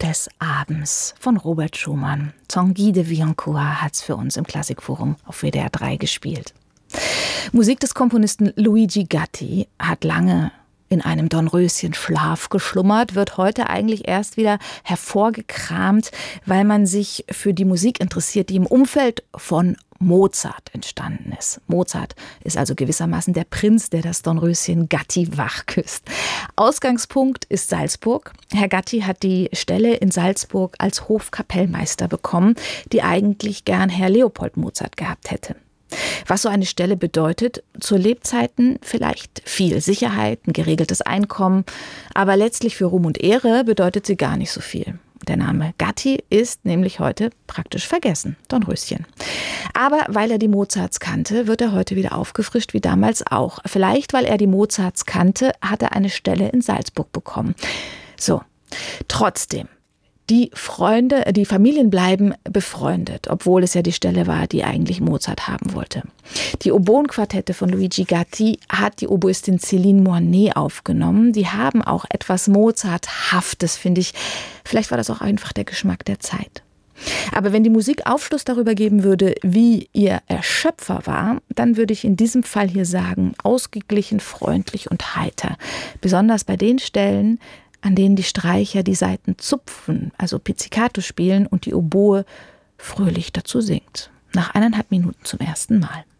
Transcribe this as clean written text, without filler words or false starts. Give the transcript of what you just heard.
des Abends von Robert Schumann. Tanguy de Villancourt hat es für uns im Klassikforum auf WDR 3 gespielt. Musik des Komponisten Luigi Gatti hat lange in einem Dornröschen-Schlaf geschlummert, wird heute eigentlich erst wieder hervorgekramt, weil man sich für die Musik interessiert, die im Umfeld von Mozart entstanden ist. Mozart ist also gewissermaßen der Prinz, der das Dornröschen Gatti wachküsst. Ausgangspunkt ist Salzburg. Herr Gatti hat die Stelle in Salzburg als Hofkapellmeister bekommen, die eigentlich gern Herr Leopold Mozart gehabt hätte. Was so eine Stelle bedeutet, zu Lebzeiten vielleicht viel Sicherheit, ein geregeltes Einkommen, aber letztlich für Ruhm und Ehre bedeutet sie gar nicht so viel. Der Name Gatti ist nämlich heute praktisch vergessen, Dornröschen. Aber weil er die Mozarts kannte, wird er heute wieder aufgefrischt, wie damals auch. Vielleicht, weil er die Mozarts kannte, hat er eine Stelle in Salzburg bekommen. So, trotzdem. Die Familien bleiben befreundet, obwohl es ja die Stelle war, die eigentlich Mozart haben wollte. Die Oboenquartette von Luigi Gatti hat die Oboistin Céline Moinet aufgenommen. Die haben auch etwas Mozarthaftes, finde ich. Vielleicht war das auch einfach der Geschmack der Zeit. Aber wenn die Musik Aufschluss darüber geben würde, wie ihr Erschöpfer war, dann würde ich in diesem Fall hier sagen, ausgeglichen, freundlich und heiter. Besonders bei den Stellen, an denen die Streicher die Saiten zupfen, also Pizzicato spielen und die Oboe fröhlich dazu singt. Nach 1,5 Minuten zum ersten Mal.